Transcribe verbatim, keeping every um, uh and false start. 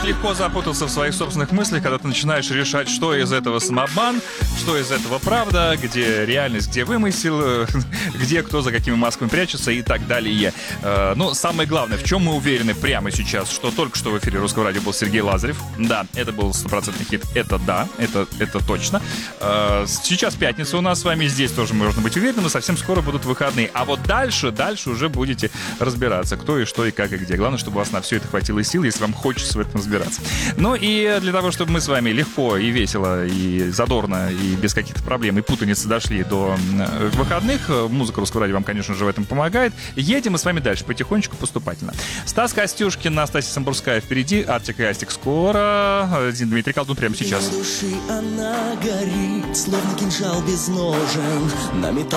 легко запутаться в своих собственных мыслях, когда ты начинаешь решать, что из этого самообман, что из этого правда, где реальность, где вымысел, где кто за какими масками прячется и так далее. Но самое главное, в чем мы уверены прямо сейчас, что только что в эфире Русского радио был Сергей Лазарев. Да, это был стопроцентный хит. Это да, это, это точно. Сейчас пятница у нас с вами, здесь тоже можно быть уверенным, и совсем скоро будут выходные. А вот дальше, дальше уже будете разбираться, кто и что и как и где. Главное, чтобы у вас на все это хватило сил, если вам хочется в этом разбираться. Ну и для того, чтобы мы с вами легко и весело, и задорно, и без каких-то проблем и путаницы дошли до выходных, музыка Русского радио вам, конечно же, в этом помогает. Едем мы с вами дальше, потихонечку, поступательно. Стас Костюшкин, Настасья Самбурская впереди, Артик и Астик скоро, Дмитрий Колдун прямо сейчас. Души она горит, словно кинжал без ножен, на металл